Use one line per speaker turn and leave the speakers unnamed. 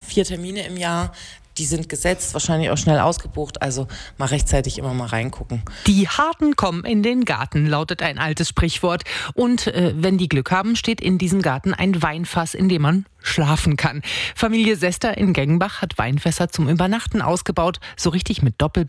4 Termine im Jahr. Die sind gesetzt, wahrscheinlich auch schnell ausgebucht, also mal rechtzeitig immer mal reingucken.
Die Harten kommen in den Garten, lautet ein altes Sprichwort. Und wenn die Glück haben, steht in diesem Garten ein Weinfass, in dem man schlafen kann. Familie Sester in Gengenbach hat Weinfässer zum Übernachten ausgebaut, so richtig mit